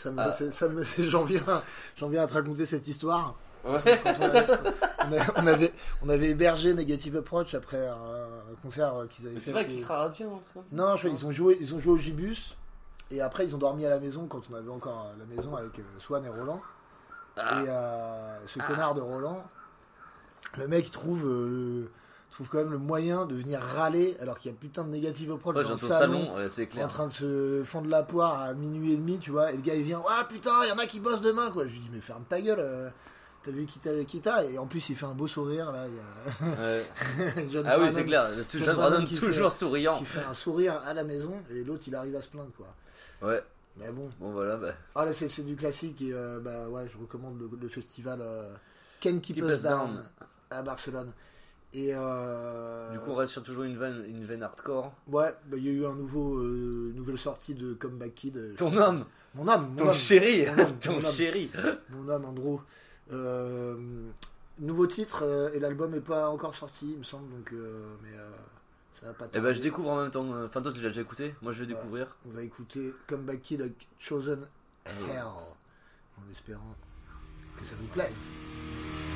J'en viens à te raconter cette histoire. Ouais. Quand on avait hébergé Negative Approach après un concert qu'ils avaient fait. C'est vrai qu'il sera radio, un truc comme ça. Non, je crois ils ont joué au Gibus et après ils ont dormi à la maison quand on avait encore la maison avec Swan et Roland. Et ce connard de Roland, le mec trouve quand même le moyen de venir râler alors qu'il y a putain de Negative Approach dans le salon, c'est clair. en train de se fendre la poire à minuit et demi, tu vois, et le gars il vient, ah putain, il y en a qui bossent demain, quoi. Je lui dis, mais ferme ta gueule, t'as vu qui t'a, et en plus il fait un beau sourire, là, il y a John oui, Brannon, c'est clair, John Brannon toujours souriant. qui fait un sourire à la maison, et l'autre il arrive à se plaindre, quoi. Ouais. Mais bon. Bon, voilà, bah. Ah là, c'est du classique, et ouais, je recommande le festival Can't Keep Us Down à Barcelone. Et du coup, on reste sur toujours une veine hardcore. Ouais, il y a eu nouvelle sortie de Comeback Kid. Ton homme. Mon homme. Ton chéri. Mon chéri. Mon homme, Andrew. Nouveau titre, et l'album est pas encore sorti, il me semble, donc mais ça va pas tarder. Eh ben, je découvre en même temps. Enfin, toi, tu l'as déjà écouté. Moi, je vais découvrir. On va écouter Comeback Kid avec Chosen Hell, en espérant que ça vous plaise.